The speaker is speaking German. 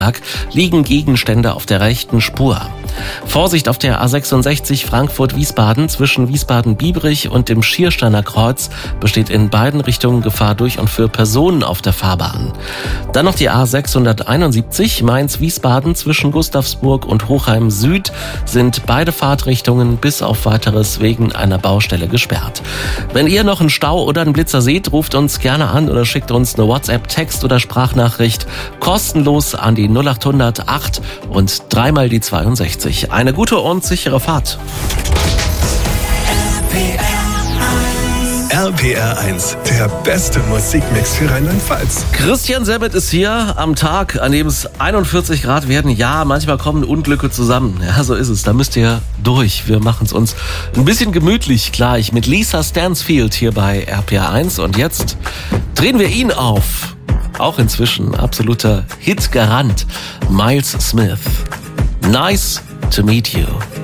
liegen Gegenstände auf der rechten Spur. Vorsicht auf der A66 Frankfurt-Wiesbaden zwischen Wiesbaden-Biebrich und dem Schiersteiner Kreuz besteht in beiden Richtungen Gefahr durch und für Personen auf der Fahrbahn. Dann noch die A671 Mainz-Wiesbaden zwischen Gustavsburg und Hochheim Süd sind beide Fahrtrichtungen bis auf weiteres wegen einer Baustelle gesperrt. Wenn ihr noch einen Stau oder einen Blitzer seht, ruft uns gerne an oder schickt uns eine WhatsApp, Text oder Sprachnachricht kostenlos an die 0800 8 und dreimal die 62. Eine gute und sichere Fahrt. RPR 1, der beste Musikmix für Rheinland-Pfalz. Christian Sebet ist hier am Tag, an dem es 41 Grad werden. Ja, manchmal kommen Unglücke zusammen. Ja, so ist es. Da müsst ihr durch. Wir machen es uns ein bisschen gemütlich gleich mit Lisa Stansfield hier bei RPR 1. Und jetzt drehen wir ihn auf. Auch inzwischen absoluter Hitgarant. Miles Smith. Nice to meet you.